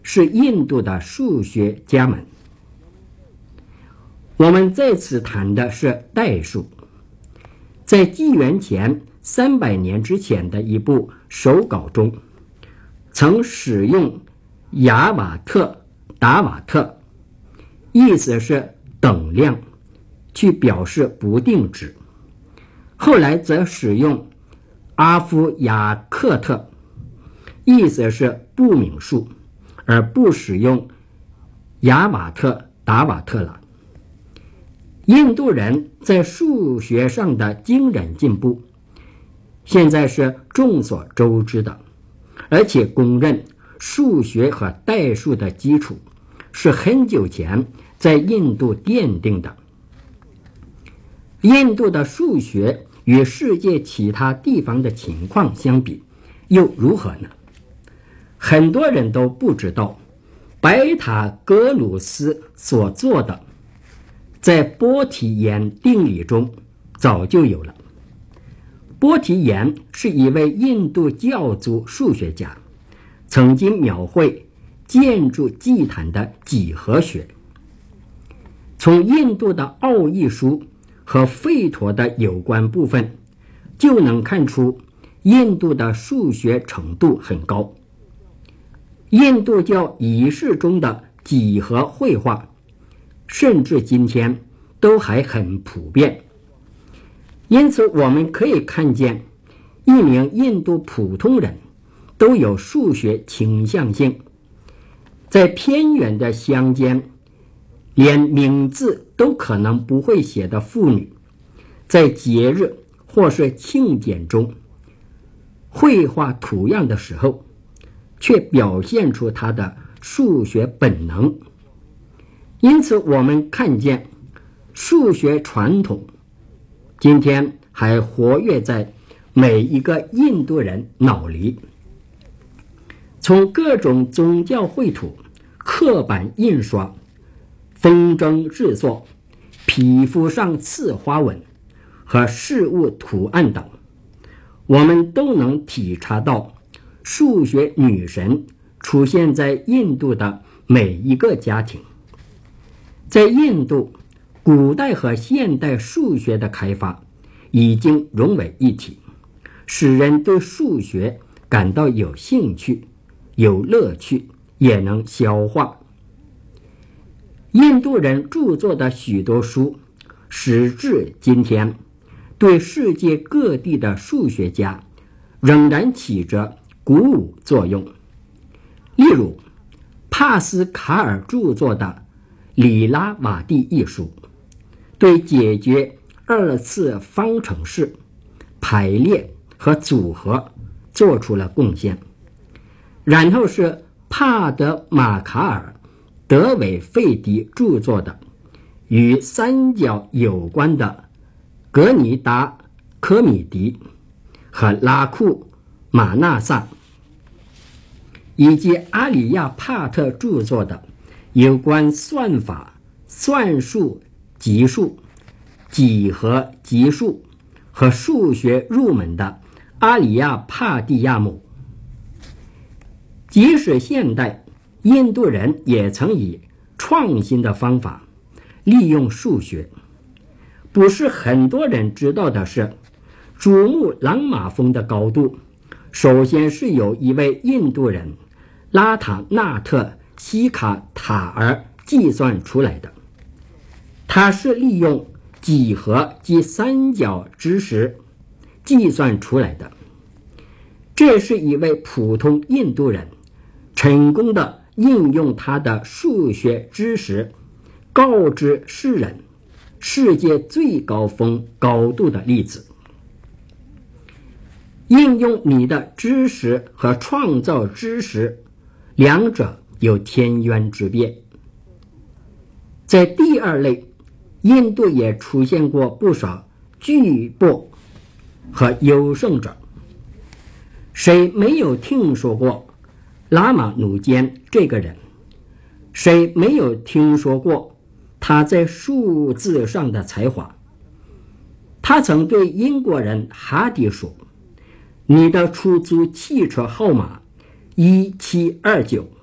是印度的数学家们。我们在此谈的是代数。在纪元前300年之前的一部手稿中，曾使用亚瓦特、达瓦特，意思是等量，去表示不定值。后来则使用阿夫亚克特，意思是不明数，而不使用亚瓦特、达瓦特了。印度人在数学上的惊人进步，现在是众所周知的，而且公认数学和代数的基础是很久前在印度奠定的。印度的数学与世界其他地方的情况相比又如何呢？很多人都不知道，白塔格鲁斯所做的在波提延定理中早就有了。波提延是一位印度教族数学家，曾经描绘建筑祭坛的几何学。从印度的奥义书和吠陀的有关部分就能看出印度的数学程度很高。印度教仪式中的几何绘画甚至今天都还很普遍，因此我们可以看见一名印度普通人都有数学倾向性。在偏远的乡间，连名字都可能不会写的妇女，在节日或是庆典中绘画图样的时候，却表现出她的数学本能。因此我们看见数学传统今天还活跃在每一个印度人脑里。从各种宗教绘图、刻板印刷、风筝制作、皮肤上刺花纹和事物图案等，我们都能体察到数学女神出现在印度的每一个家庭。在印度，古代和现代数学的开发已经融为一体，使人对数学感到有兴趣、有乐趣，也能消化。印度人著作的许多书，时至今天，对世界各地的数学家仍然起着鼓舞作用。例如，帕斯卡尔著作的里拉瓦蒂一书，对解决二次方程式、排列和组合做出了贡献。然后是帕德马卡尔德韦费迪著作的与三角有关的格尼达科米迪和拉库马纳萨，以及阿里亚帕特著作的有关算法、算术、级数、几何级数和数学入门的阿里亚帕蒂亚姆。即使现代，印度人也曾以创新的方法利用数学。不是很多人知道的是，珠穆朗玛峰的高度首先是由一位印度人拉塔纳特西卡塔尔计算出来的。他是利用几何及三角知识计算出来的。这是一位普通印度人成功的应用他的数学知识，告知世人世界最高峰高度的例子。应用你的知识和创造知识，两者有天渊之别。在第二类，印度也出现过不少巨擘和优胜者。谁没有听说过拉玛努坚这个人？谁没有听说过他在数字上的才华？他曾对英国人哈迪说，你的出租汽车号码1729